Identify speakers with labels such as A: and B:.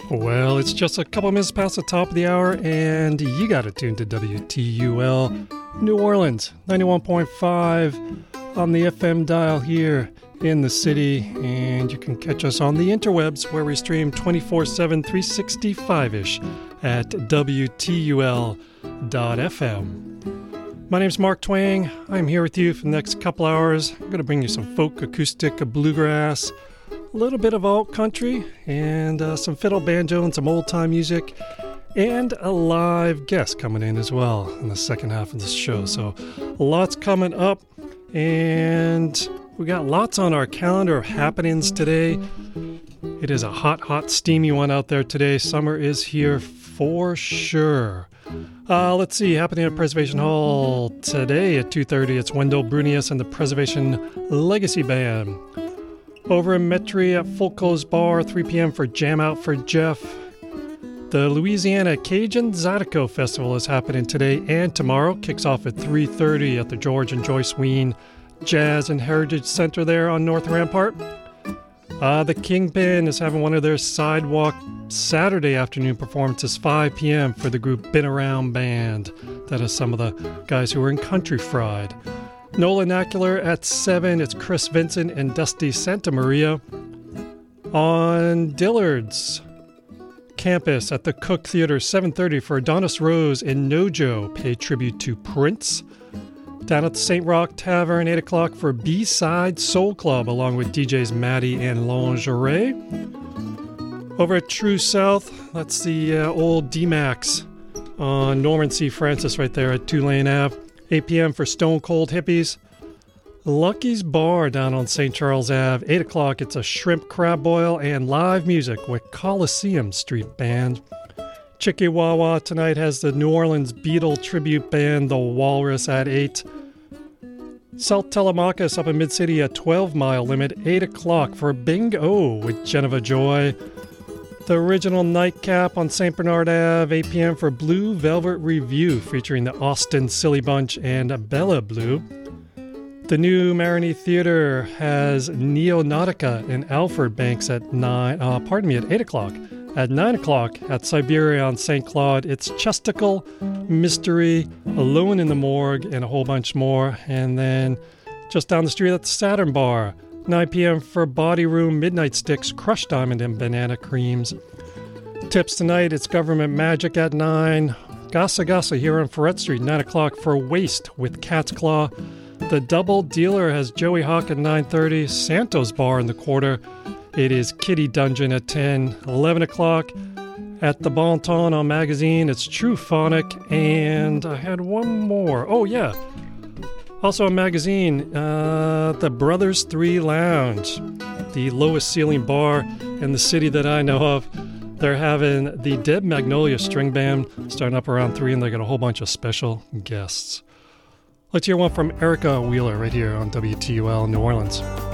A: Well, it's just a couple minutes past the top of the hour, and you got it tuned to WTUL New Orleans, 91.5 on the FM dial here in the city, and you can catch us on the interwebs where we stream 24/7, 365-ish at WTUL.FM. My name's Mark Twang. I'm here with you for the next couple hours. I'm going to bring you some folk, acoustic, bluegrass, a little bit of alt country, and some fiddle, banjo, and some old-time music, and a live guest coming in as well in the second half of the show. So lots coming up, and we got lots on our calendar of happenings today. It is a hot, hot, steamy one out there today. Summer is here for sure. Let's see, happening at Preservation Hall today at 2:30. It's Wendell Brunius and the Preservation Legacy Band. Over in Metairie at Fulco's Bar, 3 p.m. for Jam Out for Jeff. The Louisiana Cajun Zydeco Festival is happening today and tomorrow. Kicks off at 3:30 at the George and Joyce Wein Jazz and Heritage Center there on North Rampart. The Kingpin is having one of their sidewalk Saturday afternoon performances, 5 p.m. for the group Been Around Band. That is some of the guys who were in Country Fried. Nola Nacular at 7. It's Chris Vincent and Dusty Santa Maria. On Dillard's campus at the Cook Theater, 7:30 for Adonis Rose and Nojo pay tribute to Prince. Down at the St. Roch Tavern, 8 o'clock for B-Side Soul Club, along with DJs Maddie and Lingerie. Over at True South, that's the old D-Max on Norman C. Francis right there at Tulane Ave. 8 p.m. for Stone Cold Hippies. Lucky's Bar down on St. Charles Ave. 8 o'clock, it's a shrimp crab boil and live music with Coliseum Street Band. Chickawawa tonight has the New Orleans Beatle tribute band, The Walrus, at 8. South Telemachus up in Mid-City at 12 Mile Limit, 8 o'clock for Bingo with Geneva Joy. The Original Nightcap on St. Bernard Ave, 8 p.m. for Blue Velvet Review featuring the Austin Silly Bunch and Bella Blue. The New Marigny Theater has Neonautica and Alfred Banks at 8 o'clock. At 9 o'clock at Siberia on St. Claude, it's Chesticle, Mystery, Alone in the Morgue, and a whole bunch more. And then just down the street at the Saturn Bar, 9 p.m. for Body Room, Midnight Sticks, Crushed Diamond, and Banana Creams. Tips tonight, it's Government Magic at 9. Gasa Gasa here on Ferret Street, 9 o'clock for Waste with Cat's Claw. The Double Dealer has Joey Hawk at 9:30. Santos Bar in the Quarter. It is Kitty Dungeon at 10. 11 o'clock at the Bon Ton on Magazine. It's True Phonic. And I had one more. Oh, yeah. Also on Magazine, the Brothers 3 Lounge, the lowest ceiling bar in the city that I know of. They're having the Dead Magnolia String Band starting up around 3, and they got a whole bunch of special guests. Let's hear one from Erica Wheeler right here on WTUL New Orleans.